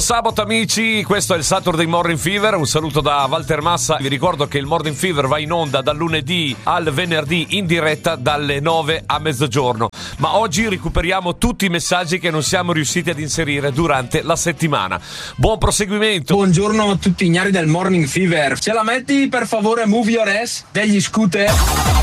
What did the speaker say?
Buon sabato amici, questo è il Saturday Morning Fever, un saluto da Walter Massa. Vi ricordo che il Morning Fever va in onda dal lunedì al venerdì in diretta dalle 9 a mezzogiorno, ma oggi recuperiamo tutti i messaggi che non siamo riusciti ad inserire durante la settimana. Buon proseguimento. Buongiorno a tutti ignari del Morning Fever. Ce la metti per favore Move Your Ass degli Scooter?